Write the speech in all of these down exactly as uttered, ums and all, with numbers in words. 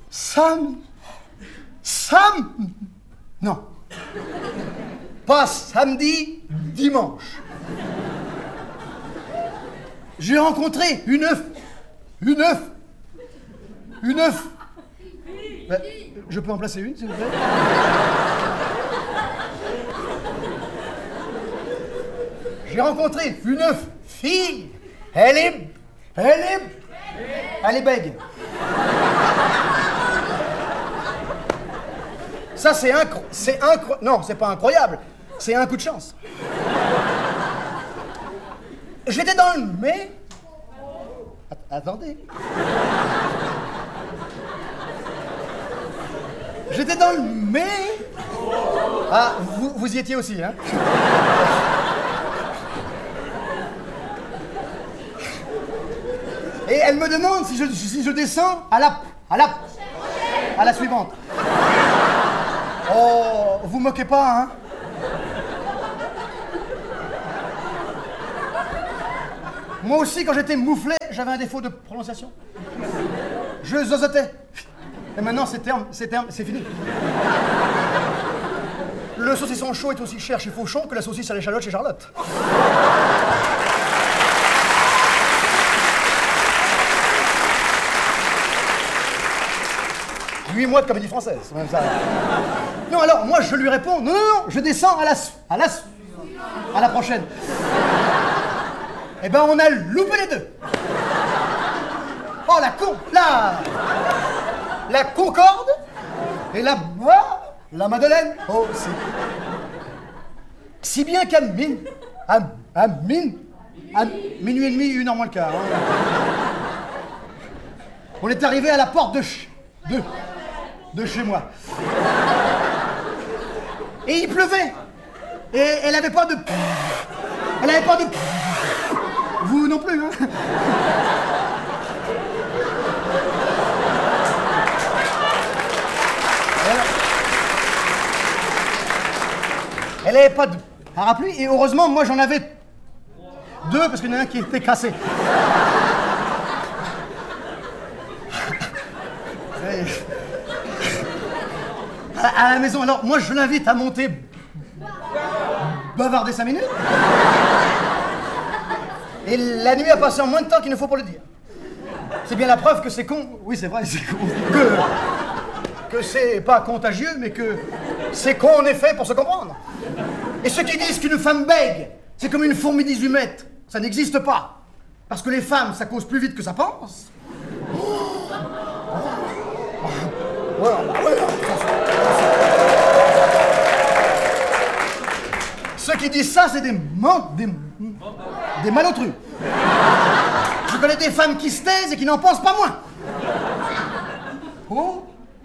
Sam... Sam... Non. Pas samedi, dimanche. J'ai rencontré une œuf. Une œuf. Une œuf. Ben, je peux en placer une, s'il vous plaît? J'ai rencontré une œuf fille. Elle est... Elle est... Elle est bègue. Ça, c'est incro... C'est incro... Non, c'est pas incroyable. C'est un coup de chance. J'étais dans le... Mais... Attendez. J'étais dans le... Mais... Ah, vous, vous y étiez aussi, hein? Et elle me demande si je, si je descends à la... À la... À la suivante. Oh, vous moquez pas, hein? Moi aussi, quand j'étais mouflé, j'avais un défaut de prononciation. Je zozotais. Et maintenant, c'est terme, c'est terme, c'est fini. Le saucisson chaud est aussi cher chez Fauchon que la saucisse à l'échalote chez Charlotte. Huit mois de comédie française, c'est même ça. Non, alors, moi, je lui réponds, non, non, non, je descends à la... à la... à la prochaine. Eh ben, on a loupé les deux. Oh, la con... La... La Concorde et la... La Madeleine aussi. Si bien qu'à mine... À, à mine... À minuit et demi, une heure moins le quart. Hein. On est arrivé à la porte de... Ch... de... de chez moi. Et il pleuvait. Et elle avait pas de... Elle avait pas de... Vous non plus, hein? Elle avait pas de parapluie, et heureusement, moi j'en avais deux, parce qu'il y en a un qui était cassé. À, à la maison, alors moi je l'invite à monter bavarder cinq minutes. Et la nuit a passé en moins de temps qu'il ne faut pour le dire. C'est bien la preuve que c'est con. Oui, c'est vrai, c'est con. Que, que c'est pas contagieux, mais que c'est con en effet pour se comprendre. Et ceux qui disent qu'une femme bègue, c'est comme une fourmi dix-huit, ça n'existe pas. Parce que les femmes, ça cause plus vite que ça pense. Ouais, ouais, ceux qui disent ça, c'est des man... des... des malotrus. Je connais des femmes qui se taisent et qui n'en pensent pas moins. Oh.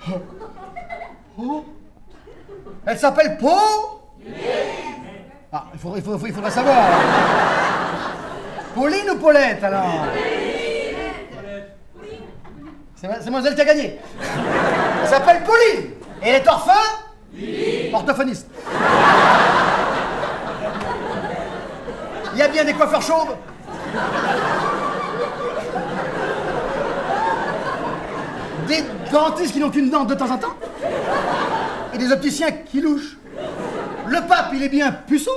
Oh. Elle s'appelle Po. Ah, il faudrait, il faudrait, il faudrait savoir. Pauline ou Paulette, alors? C'est mademoiselle qui a gagné. Elle s'appelle Pauline. Et elle est orphin? Orthophoniste. Il y a bien des coiffeurs chauves. Des dentistes qui n'ont qu'une dent de temps en temps. Et des opticiens qui louchent. Le pape, il est bien puceau.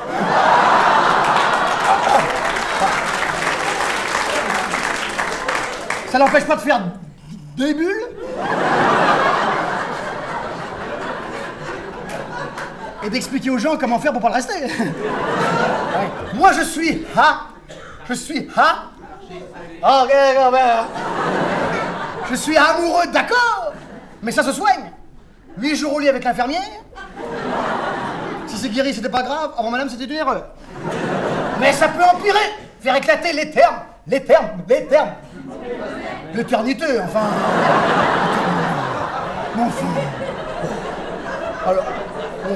Ça n'empêche pas de faire des bulles. Et d'expliquer aux gens comment faire pour pas le rester. Ouais. Moi, je suis ha. Je suis ha. Ok, Robert. Je suis amoureux, d'accord. Mais ça se soigne. Huit jours au lit avec l'infirmière. Si c'est guéri, c'était pas grave. Avant madame, c'était une erreur. Mais ça peut empirer. Faire éclater les termes. Les termes. Les termes. L'éternité, enfin. Mon fou. Alors. Bon.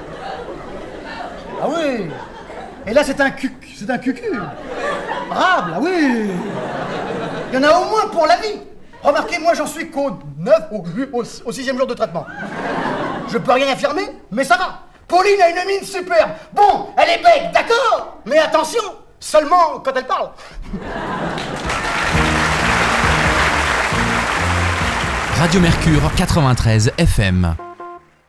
Ah oui. Et là, c'est un cuc. C'est un cucu. Rable, ah oui. Il y en a au moins pour la vie. Remarquez, moi, j'en suis qu'au neuf, au, au, au sixième jour de traitement. Je peux rien affirmer, mais ça va. Pauline a une mine superbe. Bon, elle est bête, d'accord. Mais attention, seulement quand elle parle. Radio Mercure quatre-vingt-treize F M.